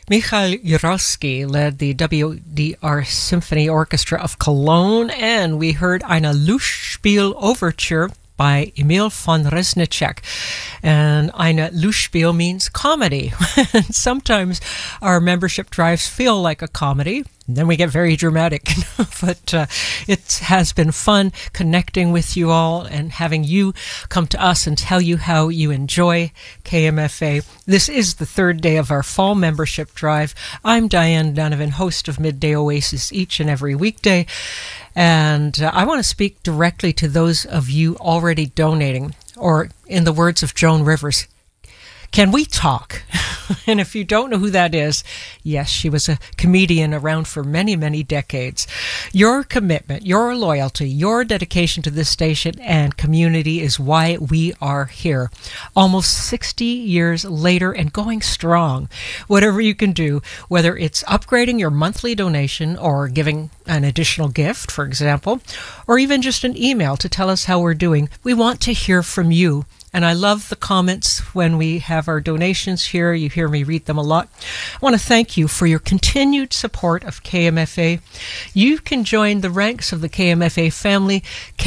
Mikhail Jurowski led the WDR Symphony Orchestra of Cologne, and we heard Eine Lustspiel Overture by Emil von Reznicek. And Eine Lustspiel means comedy. Sometimes our membership drives feel like a comedy, and then we get very dramatic. But it has been fun connecting with you all and having you come to us and tell you how you enjoy KMFA. This is the third day of our fall membership drive. I'm Diane Donovan, host of Midday Oasis each and every weekday. And I want to speak directly to those of you already donating, or in the words of Joan Rivers, can we talk? And if you don't know who that is, yes, she was a comedian around for many, many decades. Your commitment, your loyalty, your dedication to this station and community is why we are here. Almost 60 years later and going strong. Whatever you can do, whether it's upgrading your monthly donation or giving an additional gift, for example, or even just an email to tell us how we're doing, we want to hear from you. And I love the comments when we have our donations here. You hear me read them a lot. I want to thank you for your continued support of KMFA. You can join the ranks of the KMFA family,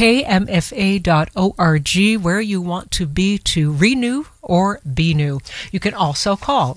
kmfa.org, where you want to be to renew or be new. You can also call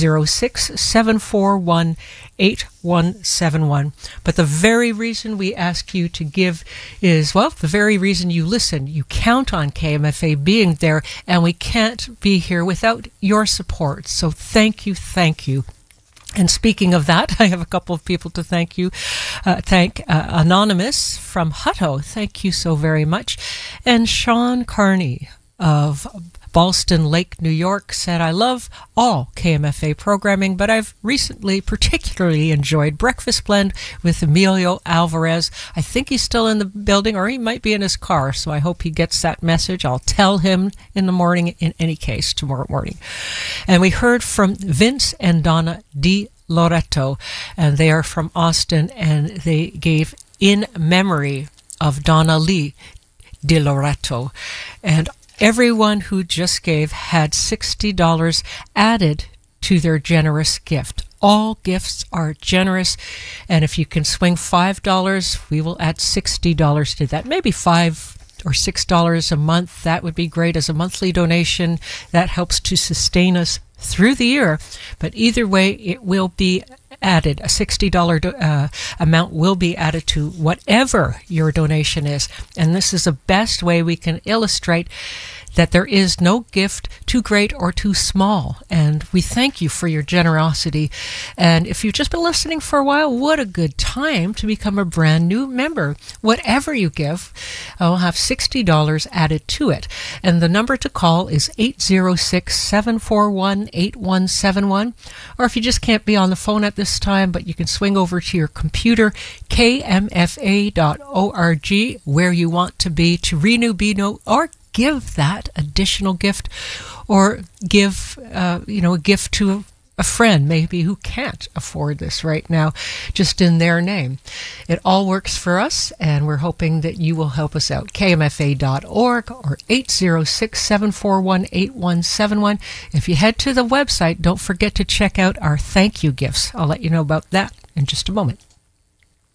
806-741-8171. But the very reason we ask you to give is, well, the very reason you listen. You count on KMFA being there, and we can't be here without your support. So thank you, thank you. And speaking of that, I have a couple of people to thank you. Anonymous from Hutto, thank you so very much. And Sean Carney of Ballston Lake, New York, said, I love all KMFA programming, but I've recently particularly enjoyed Breakfast Blend with Emilio Alvarez. I think he's still in the building, or he might be in his car, so I hope he gets that message. I'll tell him in the morning, in any case, tomorrow morning. And we heard from Vince and Donna Di Loretto, and they are from Austin, and they gave in memory of Donna Lee Di Loretto. And everyone who just gave had $60 added to their generous gift. All gifts are generous, and if you can swing $5, we will add $60 to that. Maybe $5 or $6 a month. That would be great as a monthly donation. That helps to sustain us through the year. But either way, it will be added. A $60 amount will be added to whatever your donation is. And this is the best way we can illustrate that there is no gift too great or too small. And we thank you for your generosity. And if you've just been listening for a while, what a good time to become a brand new member. Whatever you give, I'll have $60 added to it. And the number to call is 806-741-8171. Or if you just can't be on the phone at this time, but you can swing over to your computer, kmfa.org, where you want to be to renew, be new, or give that additional gift, or give a gift to a friend maybe who can't afford this right now, just in their name. It all works for us, and we're hoping that you will help us out. KMFA.org or 806-741-8171. If you head to the website, don't forget to check out our thank you gifts. I'll let you know about that in just a moment.